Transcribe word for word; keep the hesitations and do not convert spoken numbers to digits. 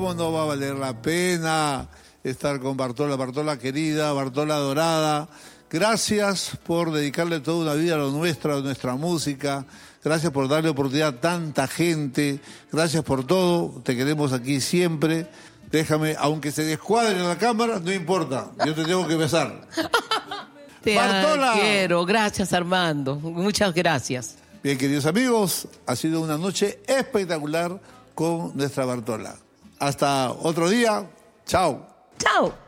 ¿Cómo no va a valer la pena estar con Bartola? Bartola querida, Bartola adorada. Gracias por dedicarle toda una vida a lo nuestro, a nuestra música. Gracias por darle oportunidad a tanta gente. Gracias por todo. Te queremos aquí siempre. Déjame, aunque se descuadre en la cámara, no importa. Yo te tengo que besar. Te Bartola. quiero. Gracias, Armando. Muchas gracias. Bien, queridos amigos, ha sido una noche espectacular con nuestra Bartola. Hasta otro día. Chao. Chao.